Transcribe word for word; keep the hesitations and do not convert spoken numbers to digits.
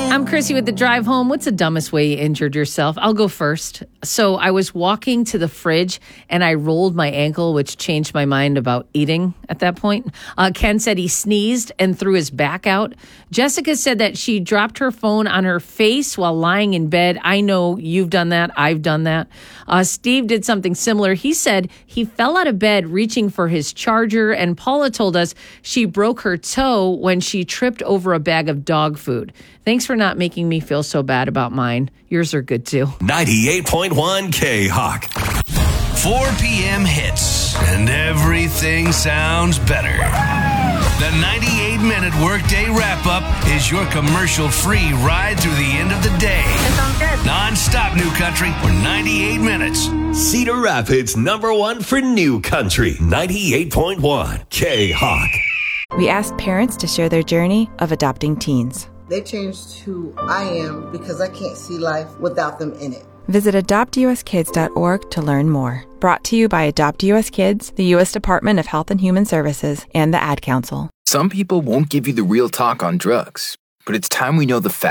I'm Chrissy with the drive home. What's the dumbest way you injured yourself? I'll go first. So I was walking to the fridge and I rolled my ankle, which changed my mind about eating at that point. Uh, Ken said he sneezed and threw his back out. Jessica said that she dropped her phone on her face while lying in bed. I know you've done that. I've done that. Uh, Steve did something similar. He said he fell out of bed reaching for his charger. And Paula told us she broke her toe when she tripped over a bag of dog food. Thanks for not making me feel so bad about mine. Yours are good too. ninety-eight point one K-Hawk. four p.m. hits, and everything sounds better. The ninety-eight minute workday wrap-up is your commercial-free ride through the end of the day. That sounds good. Non-stop new country for ninety-eight minutes. Cedar Rapids, number one for new country. ninety-eight point one K-Hawk. We asked parents to share their journey of adopting teens. They changed who I am because I can't see life without them in it. Visit adopt u s kids dot org to learn more. Brought to you by Adopt U S Kids, the U S Department of Health and Human Services, and the Ad Council. Some people won't give you the real talk on drugs, but it's time we know the facts.